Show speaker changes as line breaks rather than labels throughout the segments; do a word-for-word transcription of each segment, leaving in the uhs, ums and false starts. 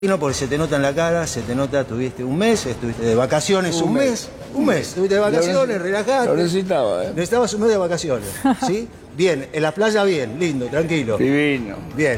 No, porque se te nota en la cara, se te nota, tuviste un mes, estuviste de vacaciones un, un mes, mes, un mes, estuviste de vacaciones, relajate.
Lo necesitaba, ¿eh?
Necesitabas un mes de vacaciones, ¿sí? Bien, en la playa bien, lindo, tranquilo.
Divino.
Bien.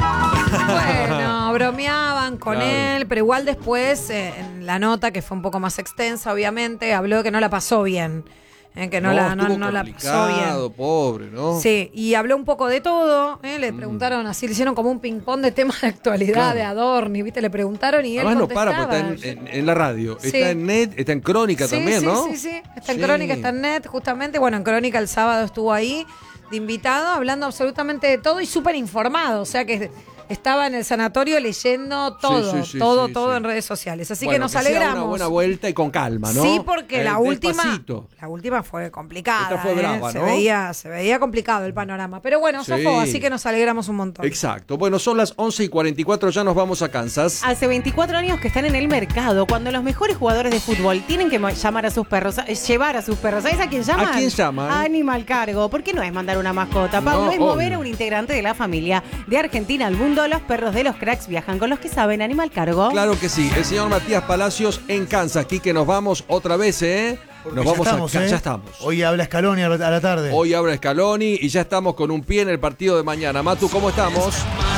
Bueno, bromeaban con
Claro.
él, pero igual después, eh, en la nota, que fue un poco más extensa, obviamente, habló de que no la pasó bien. Eh, que no,
No,
la, no,
estuvo
no la pasó
complicado,
bien.
pobre, ¿no?
Sí, y habló un poco de todo, ¿eh? Le preguntaron así, le hicieron como un ping-pong de temas de actualidad,
Claro.
de Adorni, ¿viste? Le preguntaron y él
Además no
contestaba.
para, porque está en, en- en la radio,
Sí.
está en net, está en Crónica
Sí,
también,
sí,
¿no?
Sí, sí, está en
Sí.
Crónica, está en Net, justamente. Bueno, en Crónica el sábado estuvo ahí de invitado, hablando absolutamente de todo y súper informado. O sea que estaba en el sanatorio leyendo todo,
Sí, sí, sí,
todo,
sí,
todo
sí.
en redes sociales. Así
Bueno,
que nos
sea
alegramos.
una buena vuelta y con calma, ¿no?
Sí, porque
Eh,
la última,
despacito.
la última fue complicada.
Esta fue
¿eh?
brava,
se
¿no?
veía, se veía complicado el panorama. Pero bueno,
Sí.
zafó, así que nos alegramos un montón.
Exacto. Bueno, son las once y cuarenta y cuatro, ya nos vamos a Kansas.
Hace veinticuatro años que están en el mercado, cuando los mejores jugadores de fútbol tienen que ma- llamar a sus perros, eh, llevar a sus perros. ¿Sabes a quién llaman?
¿A quién llaman?
A Animal Cargo. ¿Por qué no es mandar una mascota, Pablo?
No,
es mover
obvio.
a un integrante de la familia. De Argentina al mundo, los perros de los cracks viajan con los que saben. Animal Cargo.
Claro que sí. El señor Matías Palacios en Kansas. Aquí que nos vamos otra vez, ¿eh?
Porque
Nos
ya
vamos
estamos,
a
¿eh?
Ya estamos.
Hoy habla Scaloni a la a la tarde.
Hoy abre Scaloni y ya estamos con un pie en el partido de mañana. Matu, ¿cómo estamos?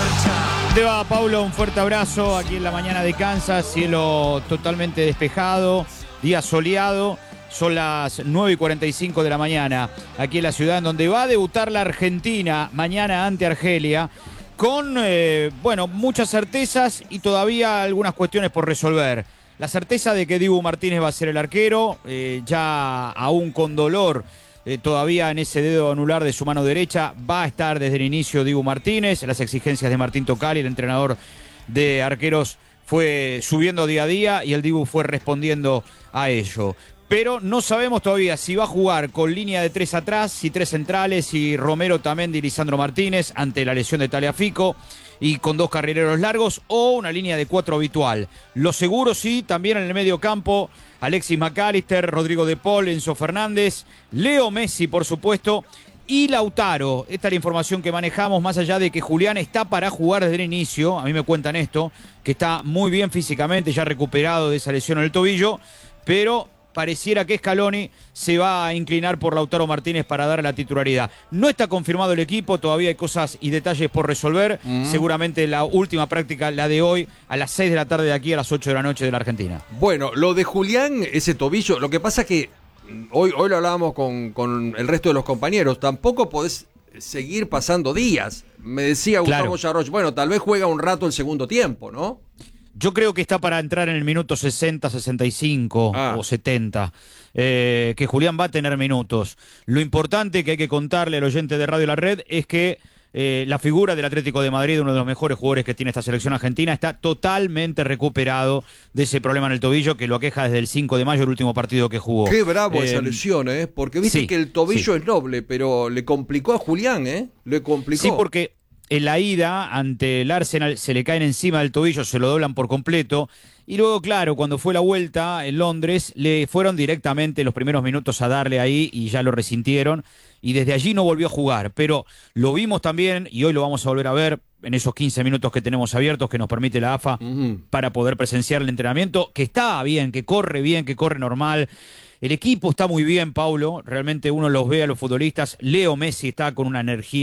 Te va, Pablo, un fuerte abrazo aquí en la mañana de Kansas, cielo totalmente despejado, día soleado, son las nueve y cuarenta y cinco de la mañana, aquí en la ciudad en donde va a debutar la Argentina mañana ante Argelia, con, eh, bueno, muchas certezas y todavía algunas cuestiones por resolver. La certeza de que Dibu Martínez va a ser el arquero, eh, ya aún con dolor, Eh, todavía en ese dedo anular de su mano derecha, va a estar desde el inicio Dibu Martínez. Las exigencias de Martín Tocali, el entrenador de arqueros, fue subiendo día a día y el Dibu fue respondiendo a ello. Pero no sabemos todavía si va a jugar con línea de tres atrás, si tres centrales, si Romero Tamendi y Lisandro Martínez ante la lesión de Tagliafico y con dos carrileros largos, o una línea de cuatro habitual. Lo seguro sí, también en el medio campo, Alexis McAllister, Rodrigo De Paul, Enzo Fernández, Leo Messi, por supuesto, y Lautaro. Esta es la información que manejamos, más allá de que Julián está para jugar desde el inicio. A mí me cuentan esto, que está muy bien físicamente, ya recuperado de esa lesión en el tobillo, pero pareciera que Scaloni se va a inclinar por Lautaro Martínez para dar la titularidad. No está confirmado el equipo, todavía hay cosas y detalles por resolver. Mm. Seguramente la última práctica, la de hoy, a las seis de la tarde de aquí a las ocho de la noche de la Argentina.
Bueno, lo de Julián, ese tobillo, lo que pasa que hoy, hoy lo hablábamos con, con el resto de los compañeros, tampoco podés seguir pasando días. Me decía Gustavo Yarroch, bueno, tal vez juega un rato el segundo tiempo, ¿no?
Yo creo que está para entrar en el minuto sesenta, sesenta y cinco ah. o setenta, eh, que Julián va a tener minutos. Lo importante que hay que contarle al oyente de Radio La Red es que eh, la figura del Atlético de Madrid, uno de los mejores jugadores que tiene esta selección argentina, está totalmente recuperado de ese problema en el tobillo que lo aqueja desde el cinco de mayo, el último partido que jugó.
Qué bravo
eh,
esa lesión, ¿eh? Porque viste
sí,
que el tobillo
sí.
es noble, pero le complicó a Julián, ¿eh? Le complicó.
Sí, porque en la ida ante el Arsenal se le caen encima del tobillo, se lo doblan por completo. Y luego, claro, cuando fue la vuelta en Londres, le fueron directamente los primeros minutos a darle ahí y ya lo resintieron. Y desde allí no volvió a jugar. Pero lo vimos también, y hoy lo vamos a volver a ver en esos quince minutos que tenemos abiertos, que nos permite la A F A uh-huh. para poder presenciar el entrenamiento, que está bien, que corre bien, que corre normal. El equipo está muy bien, Paulo, realmente uno los ve a los futbolistas. Leo Messi está con una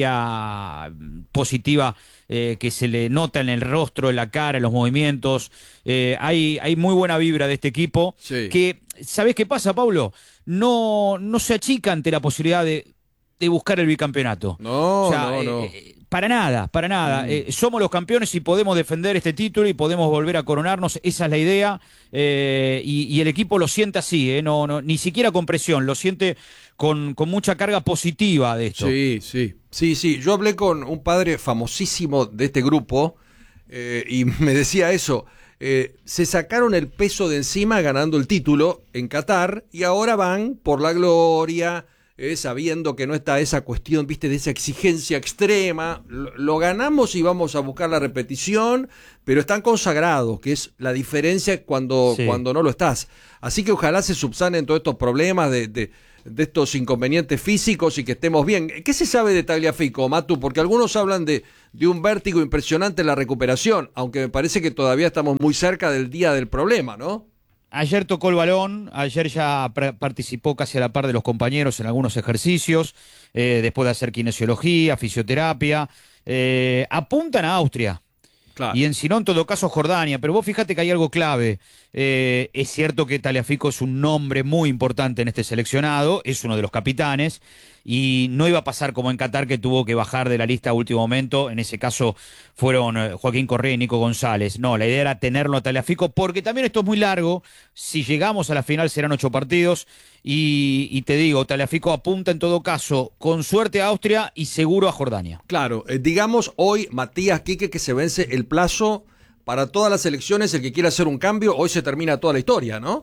energía positiva eh, que se le nota en el rostro, en la cara, en los movimientos. Eh, hay, hay muy buena vibra de este equipo.
Sí.
Que, ¿sabés qué pasa, Paulo? No, no se achica ante la posibilidad de, de buscar el bicampeonato.
No,
o sea,
no, no.
Eh, Para nada, para nada. Mm. Eh, somos los campeones y podemos defender este título y podemos volver a coronarnos. Esa es la idea. Eh, y, y el equipo lo siente así, eh, no, no, ni siquiera con presión, lo siente con, con mucha carga positiva de esto.
Sí, sí, sí, sí. Yo hablé con un padre famosísimo de este grupo eh, y me decía eso. Eh, se sacaron el peso de encima ganando el título en Qatar y ahora van por la gloria. Eh, sabiendo que no está esa cuestión, viste, de esa exigencia extrema, lo, lo ganamos y vamos a buscar la repetición, pero están consagrados, que es la diferencia cuando, sí. cuando no lo estás. Así que ojalá se subsanen todos estos problemas de, de, de estos inconvenientes físicos y que estemos bien. ¿Qué se sabe de Tagliafico, Matu? Porque algunos hablan de, de un vértigo impresionante en la recuperación, aunque me parece que todavía estamos muy cerca del día del problema, ¿no?
Ayer tocó el balón, ayer ya participó casi a la par de los compañeros en algunos ejercicios, eh, después de hacer kinesiología, fisioterapia. Eh, apuntan a Austria. Claro. Y en si no, en todo caso, Jordania. Pero vos fíjate que hay algo clave. Eh, es cierto que Tagliafico es un nombre muy importante en este seleccionado, es uno de los capitanes, y no iba a pasar como en Qatar, que tuvo que bajar de la lista a último momento. En ese caso fueron Joaquín Correa y Nico González. No, la idea era tenerlo a Tagliafico, porque también esto es muy largo. Si llegamos a la final serán ocho partidos. Y, y te digo, Tagliafico apunta en todo caso, con suerte a Austria y seguro a Jordania.
Claro, eh, digamos hoy, Matías, Quique, que se vence el plazo para todas las elecciones. El que quiera hacer un cambio, hoy se termina toda la historia, ¿no?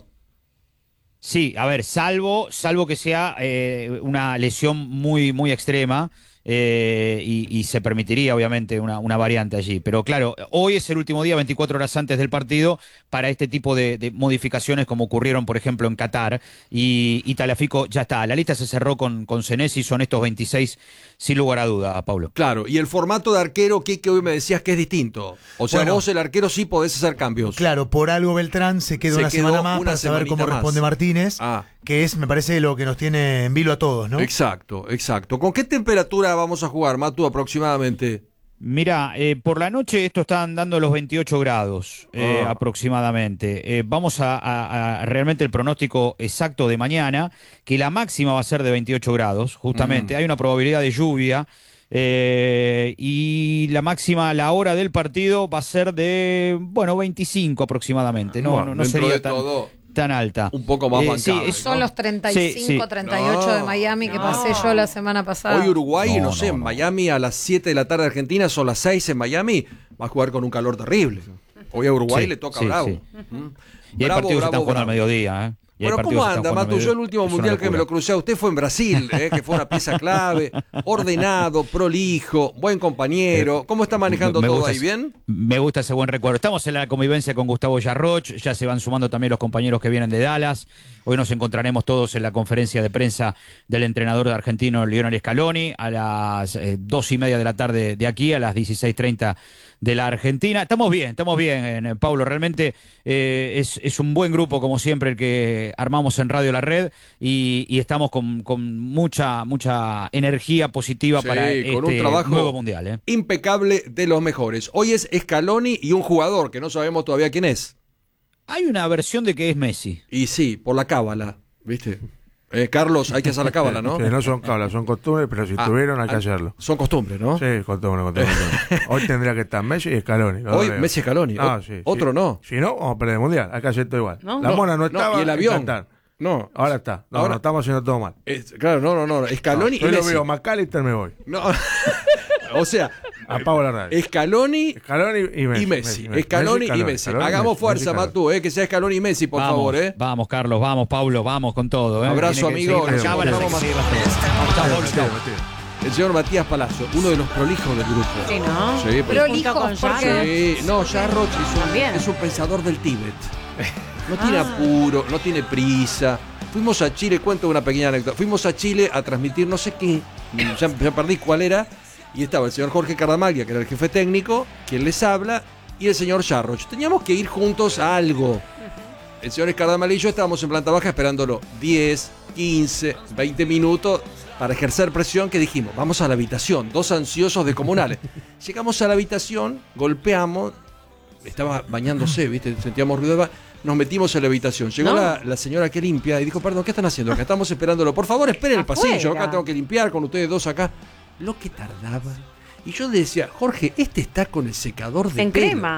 Sí, a ver, salvo, salvo que sea eh, una lesión muy, muy extrema. Eh, y, y se permitiría obviamente una, una variante allí, pero claro, hoy es el último día, veinticuatro horas antes del partido, para este tipo de, de modificaciones como ocurrieron por ejemplo en Qatar, y, y Tagliafico ya está, la lista se cerró con, con Senesi, son estos veintiséis sin lugar a duda, Pablo.
Claro, y el formato de arquero, que hoy me decías que es distinto, o sea,
bueno,
vos el arquero sí podés hacer cambios.
Claro, por algo Beltrán se quedó
se
una
quedó
semana más
una
para saber cómo
más.
responde Martínez,
ah.
que es, me parece, lo que nos tiene en vilo a todos, ¿no?
Exacto, exacto. ¿Con qué temperatura vamos a jugar, Matu, aproximadamente?
Mira, eh, por la noche esto está andando los veintiocho grados eh,
ah.
aproximadamente. Eh, vamos a, a, a realmente el pronóstico exacto de mañana, que la máxima va a ser de veintiocho grados, justamente. Mm. Hay una probabilidad de lluvia. Eh, y la máxima, la hora del partido va a ser de, bueno, veinticinco aproximadamente. No,
bueno,
no, no sería tan,
todo,
tan alta.
Un poco más
eh,
bancada.
Sí,
son
¿no?
los treinta y cinco,
sí, sí.
treinta y ocho
no,
de Miami que
no.
pasé yo la semana pasada.
Hoy Uruguay, no,
no,
sé,
no,
en
no.
Miami a las siete de la tarde Argentina, son las seis en Miami, va a jugar con un calor terrible. Hoy a Uruguay
Sí,
le toca
sí,
bravo.
sí.
¿Mm?
Y hay
Bravo,
partidos que están
bravo,
jugando al
bravo.
mediodía, ¿eh? Y hay
Bueno,
partidos
¿cómo
que están
anda,
jugando al
Matu? Yo el
mediodía.
último
Es una
mundial que me
locura.
lo crucé a usted fue en Brasil, ¿eh? Que fue una pieza clave, ordenado, prolijo, buen compañero. ¿Cómo está manejando
Me
todo
gusta
ahí?
ese-
¿Bien?
Me gusta ese buen recuerdo. Estamos en la convivencia con Gustavo Yarroch, ya se van sumando también los compañeros que vienen de Dallas. Hoy nos encontraremos todos en la conferencia de prensa del entrenador argentino Lionel Scaloni a las eh, dos y media de la tarde de aquí, a las dieciséis treinta de la Argentina. Estamos bien, estamos bien, eh, Pablo. Realmente eh, es, es un buen grupo, como siempre, el que armamos en Radio La Red, y, y estamos con, con mucha, mucha energía positiva
Sí,
para
con
este
un trabajo
nuevo mundial. ¿eh?
impecable, de los mejores. Hoy es Scaloni y un jugador que no sabemos todavía quién es.
Hay una versión de que es Messi.
Y sí, por la cábala, ¿viste? Eh, Carlos, hay que hacer la cábala, ¿no?
Que no son cábalas, son costumbres, pero si
Ah,
tuvieron hay que
ah,
hacerlo.
Son costumbres, ¿no?
Sí, costumbre, costumbre. costumbre. Hoy tendría que estar Messi y Scaloni. lo
Hoy
veo.
Messi Scaloni.
Ah,
O-
sí,
otro
sí.
no.
Si no, vamos a perder el mundial. Hay que hacer todo igual.
No.
La
No,
mona no
no,
estaba.
y el avión.
en Qatar.
No.
Ahora está. No,
Ahora-
no, estamos haciendo todo mal.
Es- claro, no, no, no. Scaloni
Yo
y
lo
Messi.
veo McAllister, me voy.
No. O sea,
Apago la radio.
Scaloni
Scaloni y Messi.
y Messi.
Messi,
Scaloni y
Scaloni,
Messi.
Scaloni,
Hagamos
Messi,
fuerza,
Messi,
Matu, eh, que sea Scaloni y Messi, por
vamos,
favor, eh.
Vamos, Carlos, vamos, Pablo, vamos con todo. ¿eh?
Abrazo,
Tiene que
amigo.
seguir las
Nos
cábalas,
vamos,
hay que seguir las cosas. Chao, Pablo, chao.
El señor Matías Palazzo, uno de los prolijos del grupo.
Sí, ¿no?
Sí,
Pero
pero-
hijo,
con
porque
Sí, no, Jarroch es un,
También.
es un pensador del Tíbet. No tiene
Ah.
apuro, no tiene prisa. Fuimos a Chile, cuento una pequeña anécdota. Fuimos a Chile a transmitir no sé qué, ya, ya perdí cuál era, y estaba el señor Jorge Cardamaglia, que era el jefe técnico, quien les habla, y el señor Jarroch. Teníamos que ir juntos a algo. El señor Cardamaglia y yo estábamos en planta baja esperándolo diez, quince, veinte minutos para ejercer presión, que dijimos, vamos a la habitación, dos ansiosos de comunales. Llegamos a la habitación, golpeamos, estaba bañándose, ¿viste? Sentíamos ruido de ba- nos metimos en la habitación. Llegó
No.
la, la señora que limpia y dijo, perdón, ¿qué están haciendo acá? Estamos esperándolo. Por favor, esperen el pasillo,
Afuera.
acá tengo que limpiar con ustedes dos acá. Lo que tardaba. Y yo le decía, Jorge, este está con el secador de
En
pelo.
crema.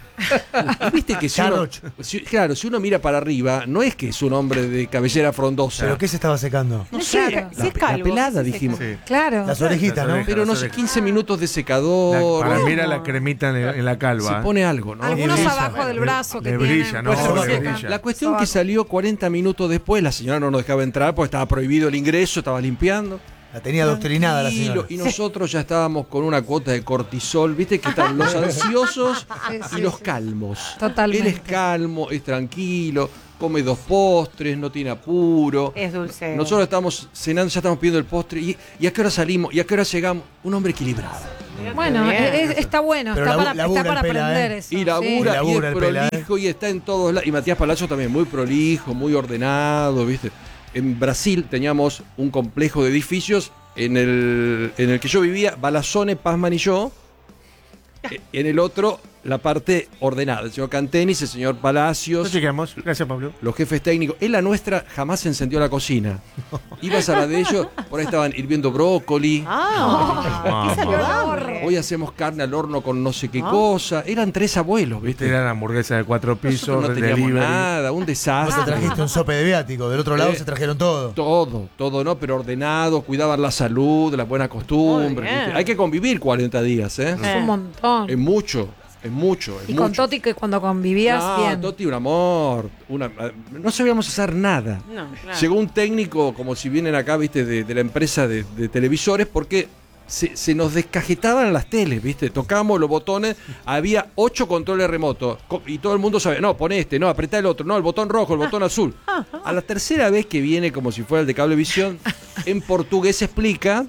Y viste que si uno,
Jarroch.
si- claro, si uno mira para arriba, no es que es un hombre de cabellera frondosa.
¿Pero qué se estaba secando?
No
No,
sé,
claro,
la,
si es
la
calvo,
pelada,
sí, sí,
dijimos.
Sí.
Claro.
Las orejitas, ¿no?
Las
Pero no sé,
orejas.
quince minutos de secador.
La- para mí
¿Cómo?
era la cremita en, en la calva.
Se
¿eh?
pone algo, ¿no?
Algunos
brilla.
abajo del brazo que
Le
tienen.
brilla, ¿no?
Pues,
Le
seca.
brilla.
La cuestión
Sobaco.
que salió cuarenta minutos después, la señora no nos dejaba entrar porque estaba prohibido el ingreso, estaba limpiando.
La tenía adoctrinada la señora.
Y nosotros ya estábamos con una cuota de cortisol, viste que están los ansiosos y los calmos.
Totalmente.
Él es calmo, es tranquilo, come dos postres, no tiene apuro.
Es dulce.
Nosotros estamos cenando, ya estamos pidiendo el postre. ¿Y, y a qué hora salimos? ¿Y a qué hora llegamos? Un hombre equilibrado.
Bueno, es- está bueno,
Pero
está
labu-
para,
labura
está para
el pela,
aprender
¿eh?
eso.
Y labura,
Sí.
y
Labura
es
el pela,
prolijo y está en todos lados. Y Matías Palazzo también, muy prolijo, muy ordenado, ¿viste? En Brasil teníamos un complejo de edificios en el, en el que yo vivía, Balazone, Pazman y yo. Eh, En el otro, la parte ordenada. El señor Cantenis, el señor
Lo
Palacios,
chequeamos. Gracias, Pablo.
los jefes técnicos. En la nuestra jamás se encendió la cocina. Ibas a la de ellos, por ahí estaban hirviendo brócoli.
Ah, qué saludable.
Hoy hacemos carne al horno con no sé qué
Ah.
cosa. Eran tres abuelos, ¿viste?
Eran hamburguesas de cuatro
Nosotros
pisos,
no teníamos
delivery.
nada, un
Vos te
desastre.
trajiste un sope de viático, del otro lado
Eh,
se trajeron todo.
Todo, todo, ¿no? Pero ordenado, cuidaban la salud, las buenas costumbres.
Muy bien.
¿viste? Hay que convivir cuarenta días, ¿eh?
Es un montón.
Es mucho, es mucho, es
Y con
mucho.
Toti, que cuando convivías,
No,
bien.
Toti, un amor. Una, no sabíamos hacer nada.
No, claro.
Llegó un técnico, como si vienen acá, viste, de, de la empresa de, de televisores, porque se, se nos descajetaban las teles, viste. Tocábamos los botones, había ocho controles remotos. co- Y todo el mundo sabía, no, pon este, no, apretá el otro, no, el botón rojo, el botón azul. A la tercera vez que viene, como si fuera el de Cablevisión, en portugués explica.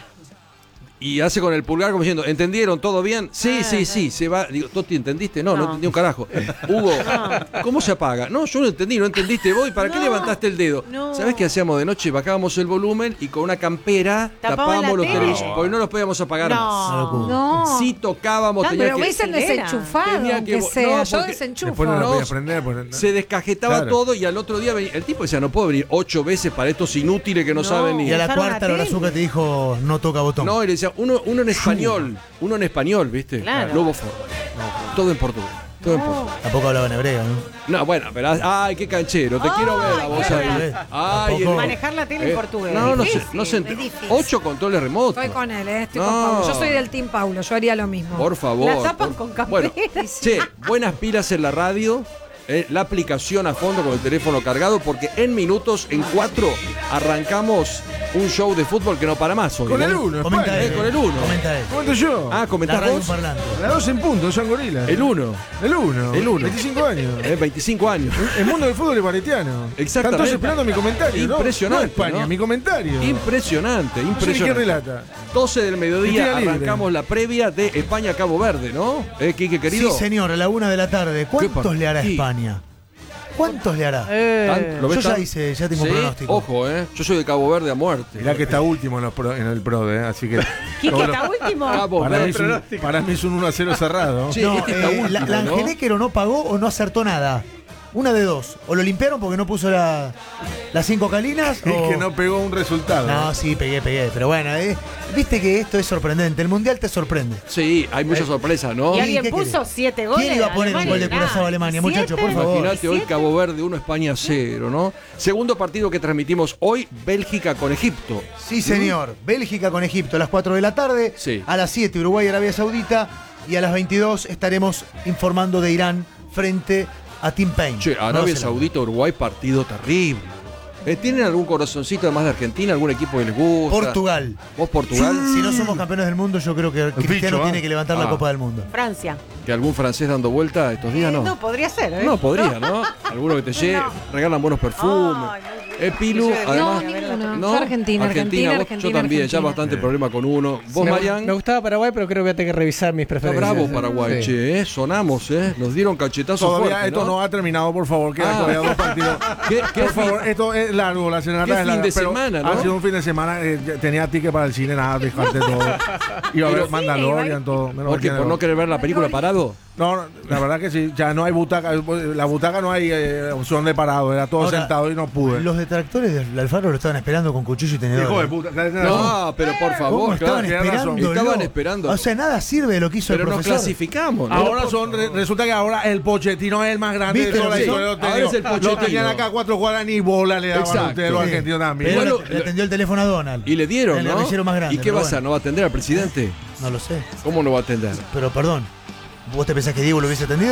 Y hace con el pulgar como diciendo, ¿entendieron? ¿Todo bien? Sí, sí, sí, se va. Digo, Toti, ¿entendiste? No, no,
No.
entendí un carajo. Hugo, ¿cómo se apaga? No, yo no entendí, no entendiste vos. ¿Y para qué
No.
levantaste el dedo?
No.
¿Sabés qué hacíamos de noche? Bajábamos el volumen y con una campera
Tapaban
tapábamos
la
los
tele.
televisores, porque no los podíamos apagar más.
No.
No.
Si tocábamos,
Tanto,
tenía
Pero
que...
hubiesen
Era.
desenchufado,
Tenía que-
aunque
no,
sea. Yo
porque
desenchufo.
Después no lo
No,
podía prender. Pues,
Se descajetaba
Claro.
todo y al otro día venía... El tipo decía, no puedo venir ocho veces para estos inútiles que no,
No.
saben ni...
Y a la
Usaron la
cuarta, la
tele.
azúcar te dijo, no toca botón.
No, y le decía, uno, uno en español, uno en español, ¿viste?
Claro.
No hubo forma. Todo en portugués. Todo en portugués.
Tampoco hablaba en hebreo, ¿no?
No, bueno, pero ay, qué canchero, te
Ay,
quiero ver a vos
qué
ahí.
ver.
Ay,
Tampoco-
el-
Manejar la tele en portugués.
No, no sé,
Difícil,
no se
es
ent-
difícil.
Ocho controles remotos.
Estoy con él, ¿eh? Estoy
No.
con Paulo. Yo soy del Team Paulo, yo haría lo mismo.
Por favor.
La tapan
por-
con campera.
Bueno, che, buenas pilas en la radio. eh, la aplicación a fondo con el teléfono cargado, porque en minutos, en cuatro, arrancamos un show de fútbol que no para más hoy.
Con
¿eh?
el uno,
Comenta
España.
él.
con el uno.
Comenta él.
¿Cuánto yo?
Ah,
La
comentás
radio
vos.
parlante.
La dos en punto, San Gorila.
El uno.
El uno.
El uno.
veinticinco años.
Eh, veinticinco años.
El mundo del fútbol ibaretiano.
Exactamente.
Están todos esperando mi comentario, ¿no?
Impresionante,
No España,
¿no?
mi comentario.
Impresionante,
No sé ni
impresionante.
quién relata.
doce del mediodía
Tira libre.
arrancamos la previa de España-Cabo Verde, ¿no? ¿Eh, Quique querido?
Sí, señor, a la una de la tarde. ¿Cuántos
par-
le hará
Sí.
España? ¿Cuántos le hará?
Eh,
Tan- ¿lo ves
Yo ya
tan-
hice, ya tengo
Sí,
un pronóstico.
Ojo, ¿eh? Yo soy de Cabo Verde a muerte.
Mirá que está último en, los pro- en el Pro, ¿eh? Así que.
¿Quique
todo lo-
está último?
Cabo
para, mí
Verde.
es un, para mí es un uno a cero cerrado.
Sí,
No,
este está
eh, la,
último,
la
¿no?
Angeléquero no pagó o no acertó nada. Una de dos. O lo limpiaron porque no puso la, las cinco calinas.
Es
o...
que no pegó un resultado.
No, sí, pegué, pegué. Pero bueno, eh, viste que esto es sorprendente. El mundial te sorprende.
Sí, hay muchas sorpresas, ¿no?
Y
¿Y
alguien
qué
puso
querés?
siete goles.
¿Quién iba a poner un
Alemania?
gol de Curazao a Alemania? Muchachos, por favor.
Imagínate hoy
¿Siete?
Cabo Verde uno, España cero, ¿no? Segundo partido que transmitimos hoy, Bélgica con Egipto.
Sí, señor. Bélgica con Egipto a las cuatro de la tarde.
Sí.
A las siete, Uruguay, Arabia Saudita. Y a las veintidós estaremos informando de Irán frente a Tim Payne.
Che,
Nueva
Arabia
Zelanda.
Saudita, Uruguay, partido terrible. Eh, ¿Tienen algún corazoncito además de Argentina? ¿Algún equipo que les gusta?
Portugal.
¿Vos Portugal?
Si no somos campeones del mundo, yo creo que Cristiano
bicho,
tiene
¿eh?
que levantar la
Ah.
Copa del Mundo.
Francia.
¿Que algún francés dando vuelta estos días? No.
No, podría ser, ¿eh?
No, podría, ¿no? Alguno que te lleve,
No.
regalan buenos perfumes.
Ay, muy bien.
Eh, Pilu,
Yo de-
además.
No, ninguno.
¿No?
Yo Argentina, Argentina,
vos-
Argentina,
Yo también, ya
Argentina.
bastante problema con uno. ¿Vos,
me,
Marian?
me gustaba Paraguay, pero creo que voy a tener que revisar mis
Está
preferencias.
bravo Paraguay,
Sí.
che, ¿eh? Sonamos, ¿eh? Nos dieron cachetazos
Todavía
fuertes,
esto no ha terminado, por favor. Quedan
Ah.
todavía dos partidos.
¿Qué, qué
Por
fin-
favor, esto es largo, la serenata
qué
es
fin
larga,
de
pero
semana, ¿no?
Ha sido un fin de semana, eh, ya tenía ticket para el cine, nada, dejarte todo. Iba a ver
Pero-
Mandalorian, todo. menos
¿Por qué?
que
¿Por no querer ver la película parado?
No, no, la verdad que sí, ya no hay butaca, la butaca no hay eh, opción de parado, era todo
Ahora,
sentado y no pude.
Los detractores del Alfaro lo estaban esperando con cuchillo y tenedor.
Hijo de puta, tenés razón.
No, pero por
¿Cómo
favor,
estaban
claro.
tenés razón.
esperando?
Estaban esperando.
O sea, nada sirve de lo que hizo
Pero
el
nos
profesor.
clasificamos, ¿no?
Ahora son, re- resulta que ahora el Pochettino es el más grande de
¿Viste
toda
lo
la
que
historia
son?
de los
Ahora
técnicos.
es el
Lo
Pochettino.
tenían acá cuatro jugadas ni bola le daban
Exacto.
a ustedes los
Sí.
argentinos también.
Pero
Bueno,
le, le atendió el teléfono a Donald.
Y le dieron,
El
¿no?
guerrillero más grande.
¿Y qué
pero
va a hacer?
bueno.
¿No va a atender al presidente?
No lo sé.
¿Cómo no va a atender?
Pero perdón, ¿vos te pensás que Diego lo hubiese atendido?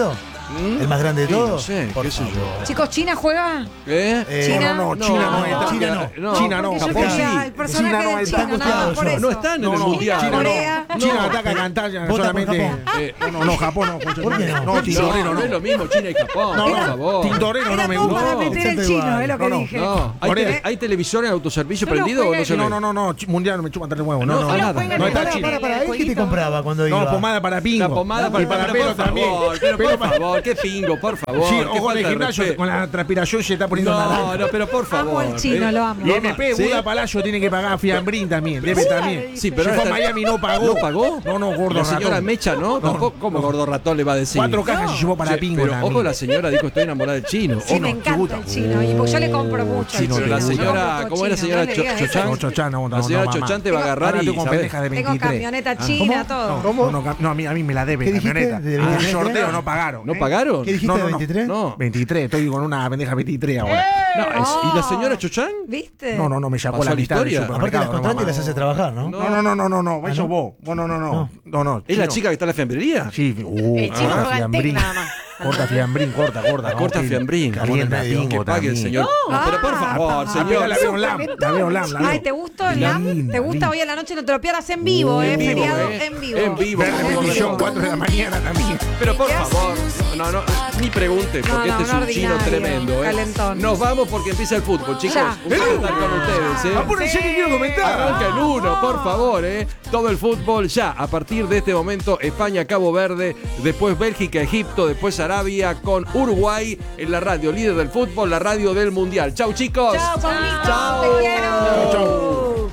¿Mm?
¿El más grande de
Sí,
todos?
no sé,
Por
qué sé
favor.
yo.
Chicos, ¿China juega?
¿Eh?
Eh,
China.
No, no, no, China no,
no,
está.
China no.
China no,
porque yo
Japón
quería
sí.
el personaje
China no
del
está
chino,
costeado,
no, por
no,
eso.
No están en
No,
el
no,
mundial.
China
Corea.
no. China
No.
ataca a Cantabria
Vota por
solamente.
Japón.
Eh,
No, no, no, Japón no.
¿Por qué no?
No, Tintorero
no, no es
no.
lo mismo China y Japón,
No,
por
no,
favor.
Tintorero no
Era
me
todo
gusta.
para
No.
meter el
Exacto
chino,
igual.
es lo que
No, no,
dije.
No, ¿hay,
Corea.
tele- ¿hay televisor en autoservicio
No lo
prendido o no
juegues.
se ve?
No, no, no, no, ch- mundial me chupan tres huevos. No,
No,
no,
no
nada.
juegan
No
en
está
el
China.
Para, para, ¿él qué te
jueguito.
compraba cuando iba?
No, pomada para pingo.
La pomada
Y
para,
para
pero
pelo
por
también.
favor, pero
Pelo
por
para-
favor, qué pingo, por favor.
Sí,
qué
ojo en
falta
el
de
gimnasio,
respeto.
con la transpiración se está poniendo
No,
naranja.
no, pero por favor.
Amo al chino,
¿eh?
lo amo.
Y M P,
¿Sí?
Buda Palacio tiene que pagar Fiambrín también. Debe también.
Sí, pero
Se fue a
esta-
Miami y no pagó.
¿No pagó?
No, no, gordo
La señora
ratón.
Mecha, ¿no? Tampoco, ¿cómo gordo ratón le va a decir?
Cuatro cajas se llevó para
Che,
pingo
pero
también.
ojo, la señora dijo estoy enamorada del chino.
Sí,
Ojo.
me encanta el chino. Y porque yo le compro mucho al
chino,
chino.
Pero la
Yo
señora,
compro
¿cómo es la
chino,
señora
no le digas
Cho-
eso.
Chochán?
No, Chochán, no, no,
La señora
no, mamá.
Chochán te va a agarrar
Ahora
y
estoy con
¿sabes?
pendeja de
Tengo
veintitrés.
camioneta china, todo.
No, no, no, a mí, a mí me la debe
¿Qué dijiste?
camioneta.
¿De
Ah,
veintitrés?
el sorteo no pagaron.
¿No
¿eh?
pagaron?
¿Qué dijiste
No,
de
no, no.
veintitrés?
No.
veintitrés, estoy con una pendeja veintitrés ahora.
No, es- ¿y la señora Chochán?
¿Viste?
No, no, no, me sacó
¿Pasó
la
la
mitad del
historia?
Aparte las
supermercado. no,
contratas y
mamá.
las hace trabajar, ¿no?
No, no, no, no, no, no, eso
no?
vos. Vos no, no, no. No, no.
¿Es la
chino.
chica que está en la fiambrería?
Sí, uh,
El chino
corta
juega al tec
fiambrín.
nada más.
Corta fiambrín, corta, corta.
La corta
no,
fiambrín.
Calienta
medio.
pingo
Que pague el
también.
señor. No, pero por favor,
Ah,
señor.
pero la veo en LAM, la veo en LAM, la
Ay,
veo.
¿te gustó el
Linda,
LAM? ¿Te gusta
linda.
hoy a la noche? No te lo pierdas en vivo, ¿eh?
En vivo,
Feriado
¿eh?
en vivo.
En vivo.
Ver
por
repetición,
favor.
cuatro de la mañana también.
Pero por
¿Qué
favor, no, no, ni pregunte, porque
No, no,
este es
un
un chino
ordinario,
tremendo, ¿eh?
calentón.
Nos vamos porque empieza el fútbol, chicos.
Ya.
Un placer estar con ustedes, ¿eh?
Apúrense que quiero comentar.
Arranca el uno, por favor, ¿eh? Todo el fútbol ya. A partir de este momento, España, Cabo Verde, después Bélgica, Egipto, después Arabia con Uruguay en la radio líder del fútbol, la radio del mundial. Chau, chicos.
Chao, Paulito.
Chao.
Te quiero.
Chau, chau.